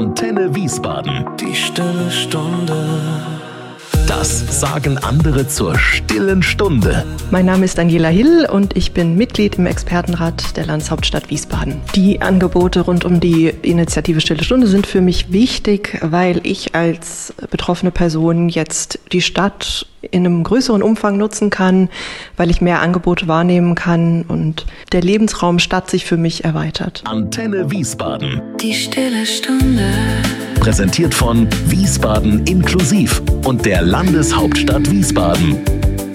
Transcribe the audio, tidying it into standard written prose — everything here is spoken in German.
Antenne Wiesbaden. Die stille Stunde. Das sagen andere zur stillen Stunde. Mein Name ist Daniela Hill und ich bin Mitglied im Expertenrat der Landeshauptstadt Wiesbaden. Die Angebote rund um die Initiative Stille Stunde sind für mich wichtig, weil ich als betroffene Person jetzt die Stadt in einem größeren Umfang nutzen kann, weil ich mehr Angebote wahrnehmen kann und der Lebensraum Stadt sich für mich erweitert. Antenne Wiesbaden. Die stille Stunde. Präsentiert von Wiesbaden inklusiv und der Landeshauptstadt Wiesbaden.